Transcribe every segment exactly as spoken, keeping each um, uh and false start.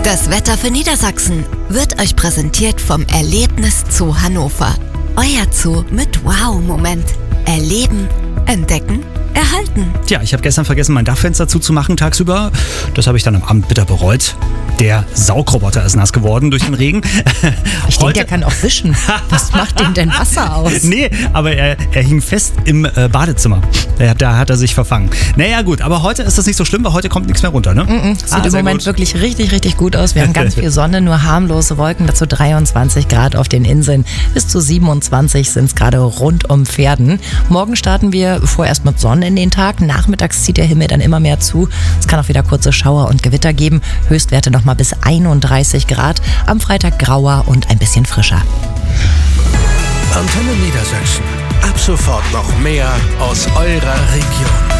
Das Wetter für Niedersachsen wird euch präsentiert vom Erlebnis Zoo Hannover. Euer Zoo mit Wow-Moment. Erleben, entdecken, erhalten. Tja, ich habe gestern vergessen, mein Dachfenster zuzumachen tagsüber. Das habe ich dann am Abend bitter bereut. Der Saugroboter ist nass geworden durch den Regen. Ich denke, der kann auch wischen. Was macht dem denn Wasser aus? Nee, aber er, er hing fest im äh, Badezimmer. Da, da hat er sich verfangen. Naja gut, aber heute ist das nicht so schlimm, weil heute kommt nichts mehr runter, ne? Mm-mm, sieht ah, im Moment gut. wirklich richtig, richtig gut aus. Wir haben ganz viel Sonne, nur harmlose Wolken. Dazu dreiundzwanzig Grad auf den Inseln. Bis zu siebenundzwanzig sind es gerade rund um Pferden. Morgen starten wir vorerst mit Sonne in den Tag. Nachmittags zieht der Himmel dann immer mehr zu. Es kann auch wieder kurze Schauer und Gewitter geben. Höchstwerte noch mal bis einunddreißig Grad. Am Freitag grauer und ein bisschen frischer. Antenne Niedersachsen. Ab sofort noch mehr aus eurer Region.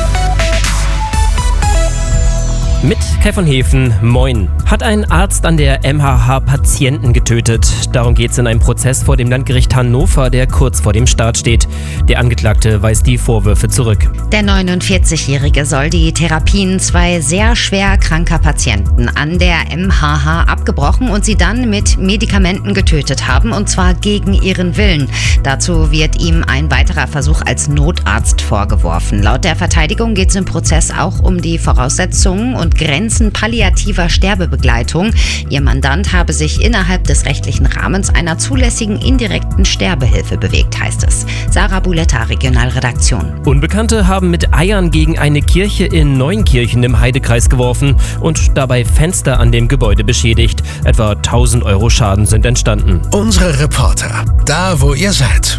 Mit Kai von Hefen, moin. Hat ein Arzt an der M H H Patienten getötet? Darum geht es in einem Prozess vor dem Landgericht Hannover, der kurz vor dem Start steht. Der Angeklagte weist die Vorwürfe zurück. Der neunundvierzig-Jährige soll die Therapien zwei sehr schwer kranker Patienten an der M H H abgebrochen und sie dann mit Medikamenten getötet haben, und zwar gegen ihren Willen. Dazu wird ihm ein weiterer Versuch als Notarzt vorgeworfen. Laut der Verteidigung geht es im Prozess auch um die Voraussetzungen und Grenzen palliativer Sterbebegleitung. Ihr Mandant habe sich innerhalb des rechtlichen Rahmens einer zulässigen indirekten Sterbehilfe bewegt, heißt es. Sarah Buletta, Regionalredaktion. Unbekannte haben mit Eiern gegen eine Kirche in Neunkirchen im Heidekreis geworfen und dabei Fenster an dem Gebäude beschädigt. Etwa tausend Euro Schaden sind entstanden. Unsere Reporter, da wo ihr seid.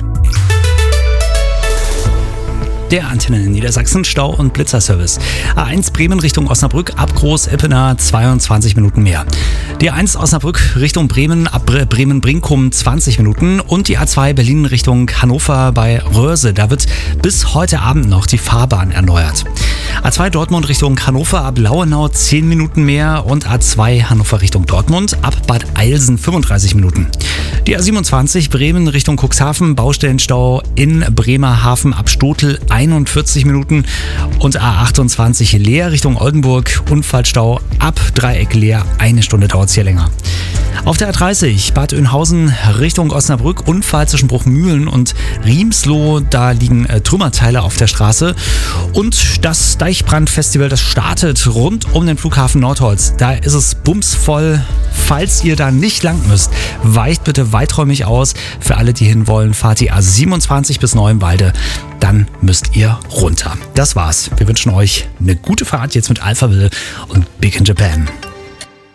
Der Antenne Niedersachsen Stau- und Blitzerservice. A eins Bremen Richtung Osnabrück ab Groß-Eppener zweiundzwanzig Minuten mehr. Die A eins Osnabrück Richtung Bremen ab Bre- Bremen-Brinkum zwanzig Minuten und die A zwei Berlin Richtung Hannover bei Röhrse. Da wird bis heute Abend noch die Fahrbahn erneuert. A zwei Dortmund Richtung Hannover ab Lauenau zehn Minuten mehr und A zwei Hannover Richtung Dortmund ab Bad Eilsen fünfunddreißig Minuten. Die A siebenundzwanzig Bremen Richtung Cuxhaven, Baustellenstau in Bremerhaven ab Stotel einundvierzig Minuten und A achtundzwanzig Leer Richtung Oldenburg, Unfallstau ab Dreieck Leer, eine Stunde dauert es hier länger. Auf der A dreißig Bad Oeynhausen Richtung Osnabrück, Unfall zwischen Bruchmühlen und Riemsloh, da liegen äh, Trümmerteile auf der Straße. Und das Deichbrandfestival, das startet rund um den Flughafen Nordholz. Da ist es bumsvoll. Falls ihr da nicht lang müsst, weicht bitte weiträumig aus. Für alle, die hinwollen, fahrt die A siebenundzwanzig bis Neuenwalde. Dann müsst ihr runter. Das war's. Wir wünschen euch eine gute Fahrt jetzt mit Alphaville und Big in Japan.